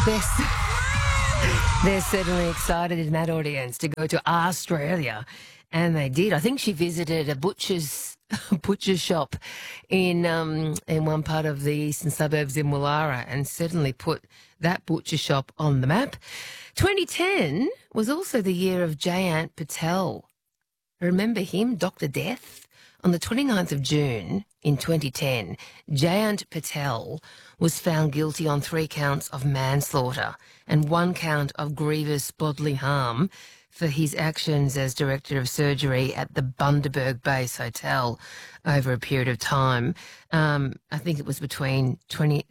They're certainly excited in that audience to go to Australia, and they did. I think she visited a butcher's shop in one part of the eastern suburbs in Woollahra, and certainly put that butcher shop on the map. 2010 was also the year of Jayant Patel. Remember him, Dr. Death? On the 29th of June in 2010, Jayant Patel was found guilty on 3 counts of manslaughter and 1 count of grievous bodily harm for his actions as director of surgery at the Bundaberg Base Hotel over a period of time. I think it was between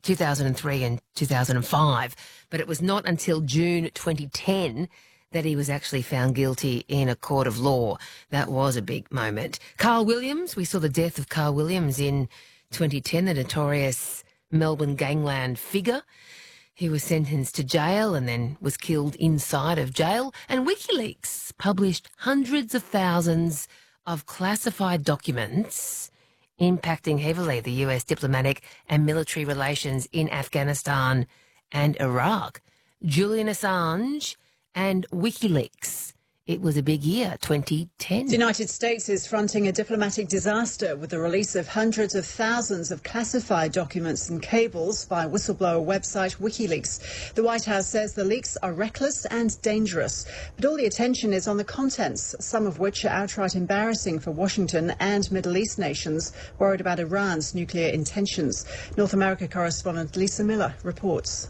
2003 and 2005, but it was not until June 2010 that he was actually found guilty in a court of law. That was a big moment. Carl Williams, we saw the death of Carl Williams in 2010, the notorious Melbourne gangland figure. He was sentenced to jail and then was killed inside of jail. And WikiLeaks published hundreds of thousands of classified documents impacting heavily the US diplomatic and military relations in Afghanistan and Iraq. Julian Assange and WikiLeaks. It was a big year, 2010. The United States is fronting a diplomatic disaster with the release of hundreds of thousands of classified documents and cables by whistleblower website WikiLeaks. The White House says the leaks are reckless and dangerous, but all the attention is on the contents, some of which are outright embarrassing for Washington and Middle East nations worried about Iran's nuclear intentions. North America correspondent Lisa Miller reports.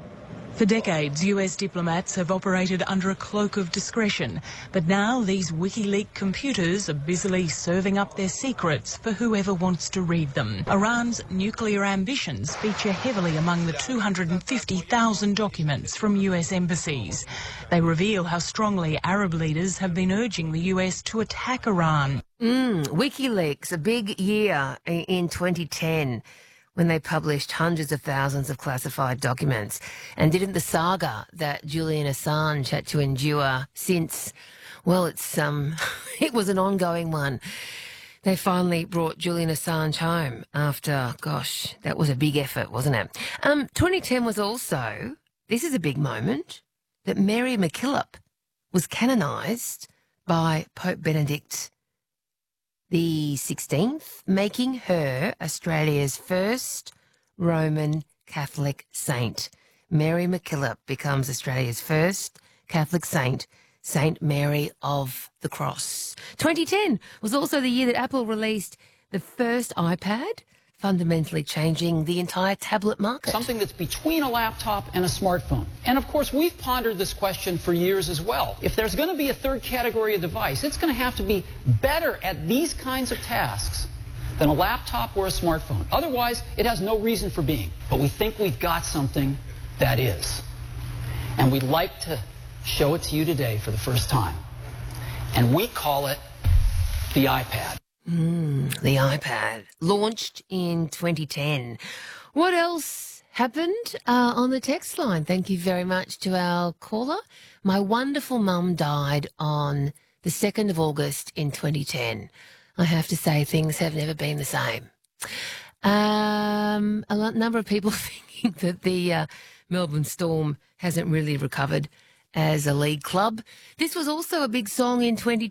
For decades, US diplomats have operated under a cloak of discretion, but now these WikiLeaks computers are busily serving up their secrets for whoever wants to read them. Iran's nuclear ambitions feature heavily among the 250,000 documents from US embassies. They reveal how strongly Arab leaders have been urging the US to attack Iran. WikiLeaks, a big year in 2010. When they published hundreds of thousands of classified documents. And didn't the saga that Julian Assange had to endure since, well, it was an ongoing one. They finally brought Julian Assange home after, gosh, that was a big effort, wasn't it? 2010 was also, this is a big moment, that Mary MacKillop was canonised by Pope Benedict the 16th, making her Australia's first Roman Catholic saint. Mary MacKillop becomes Australia's first Catholic saint, Saint Mary of the Cross. 2010 was also the year that Apple released the first iPad, fundamentally changing the entire tablet market. Something that's between a laptop and a smartphone. And of course, we've pondered this question for years as well. If there's going to be a third category of device, it's going to have to be better at these kinds of tasks than a laptop or a smartphone. Otherwise, it has no reason for being. But we think we've got something that is. And we'd like to show it to you today for the first time. And we call it the iPad. The iPad, launched in 2010. What else happened on the text line? Thank you very much to our caller. My wonderful mum died on the 2nd of August in 2010. I have to say things have never been the same. A number of people thinking that the Melbourne Storm hasn't really recovered as a league club. This was also a big song in 2010.